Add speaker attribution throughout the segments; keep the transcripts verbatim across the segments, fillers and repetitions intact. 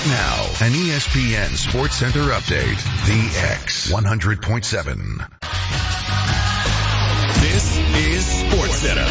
Speaker 1: now, an E S P N Sports Center update. The X one hundred point seven.
Speaker 2: This is Sports Center.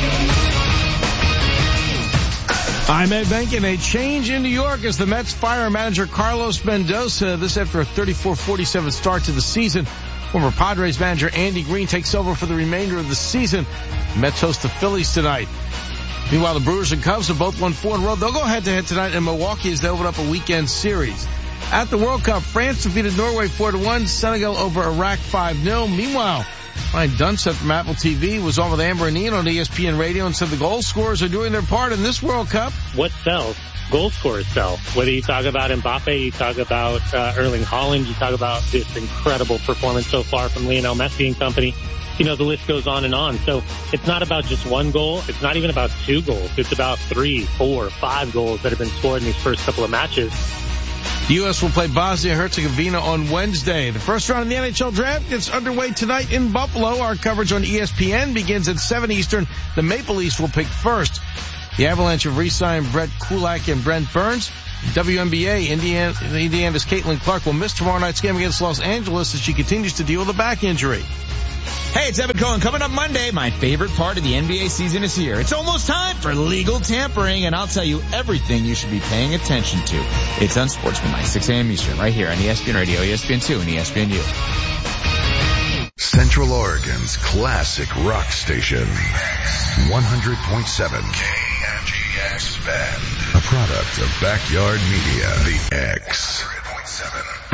Speaker 3: I'm Ed Benkin. A change in New York as the Mets fire manager Carlos Mendoza. This after a thirty-four forty-seven start to the season. Former Padres manager Andy Green takes over for the remainder of the season. The Mets host the Phillies tonight. Meanwhile, the Brewers and Cubs have both won four in a row. They'll go head-to-head tonight in Milwaukee as they open up a weekend series. At the World Cup, France defeated Norway four to one, Senegal over Iraq five nil. Meanwhile, Ryan Dunsett from Apple T V was on with Amber and Ian on E S P N Radio and said the goal scorers are doing their part in this World Cup.
Speaker 4: What sells? Goal scorers sell. Whether you talk about Mbappe, you talk about uh, Erling Haaland, you talk about this incredible performance so far from Lionel Messi and company. You know, the list goes on and on. So it's not about just one goal. It's not even about two goals. It's about three, four, five goals that have been scored in these first couple of matches.
Speaker 3: The U S will play Bosnia-Herzegovina on Wednesday. The first round of the N H L draft gets underway tonight in Buffalo. Our coverage on E S P N begins at seven Eastern. The Maple Leafs will pick first. The Avalanche have re-signed Brett Kulak and Brent Burns. W N B A, Indiana, Indiana's Caitlin Clark will miss tomorrow night's game against Los Angeles as she continues to deal with a back injury.
Speaker 5: Hey, it's Evan Cohen. Coming up Monday, my favorite part of the N B A season is here. It's almost time for legal tampering, and I'll tell you everything you should be paying attention to. It's Unsportsmanlike, six a.m. Eastern, right here on E S P N Radio, E S P N two, and E S P N U.
Speaker 1: Central Oregon's classic rock station, one hundred point seven K N G X Bend, a product of Backyard Media, The X one hundred point seven.